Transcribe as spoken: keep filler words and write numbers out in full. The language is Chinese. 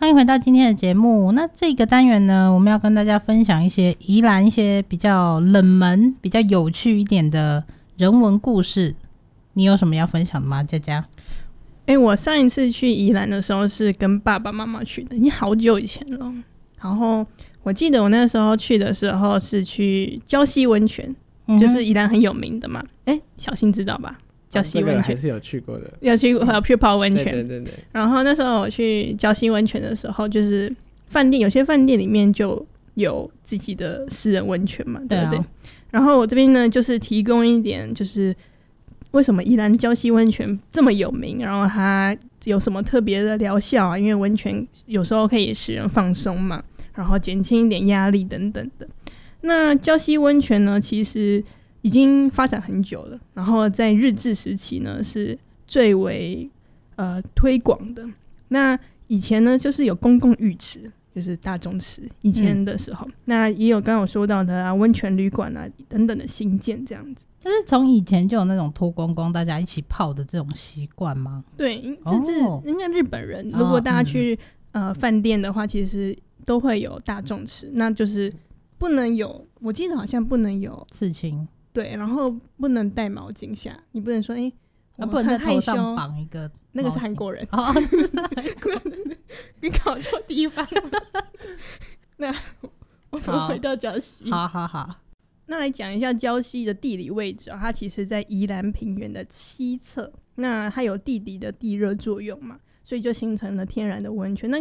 欢迎回到今天的节目。那这个单元呢，我们要跟大家分享一些宜兰一些比较冷门、比较有趣一点的人文故事。你有什么要分享的吗，佳佳？ 欸，我上一次去宜兰的时候是跟爸爸妈妈去的，已经好久以前了。然后我记得我那时候去的时候是去礁溪温泉，嗯、就是宜兰很有名的嘛。哎、欸，小新知道吧？礁溪温泉、哦、 还是有去过的， 有去过，有去泡温泉。 对对对对。 然后那时候我去礁溪温泉的时候，就是饭店有些饭店里面就有自己的私人温泉嘛，对不对？对啊、然后我这边呢，就是提供一点，就是为什么宜兰礁溪温泉这么有名，然后它有什么特别的疗效啊？因为温泉有时候可以使人放松嘛，然后减轻一点压力等等的。那礁溪温泉呢，其实已经发展很久了，然后在日治时期呢是最为呃推广的。那以前呢就是有公共浴池，就是大众池，以前的时候、嗯、那也有刚刚我说到的啊温泉旅馆啊等等的新建，这样子。 就是从以前就有那种脱光光大家一起泡的这种习惯吗？ 对，这是应该日本人、哦、如果大家去、嗯、呃饭店的话，其实都会有大众池，那就是不能有，我记得好像不能有刺青， 对，然后不能带毛巾下，你不能说哎、欸啊， 不能在头上绑一个， 那个是韩国人哦， 你搞错地方那我们回到礁溪， 好好好， 那来讲一下礁溪的地理位置、哦、它其实在宜兰平原的西侧，那它有地底的地热作用嘛，所以就形成了天然的温泉。那